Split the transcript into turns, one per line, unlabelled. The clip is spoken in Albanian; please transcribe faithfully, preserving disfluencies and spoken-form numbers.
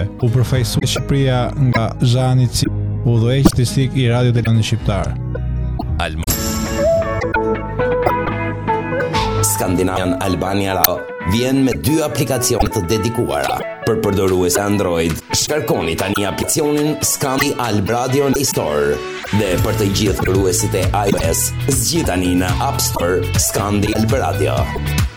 u përfaqësua Shqipëria nga Zhani Ci, udhëheq artistik i Radio Televizion Shqiptar.
Skandinavian Albania vjen me dy aplikacione të dedikuara. Për përdorues Android, shkarkoni tani aplikacionin Scandi Alb Radio në Store. Dhe për të gjithë përdoruesit e iOS, zgjidhani në App Store Scandi Alb Radio.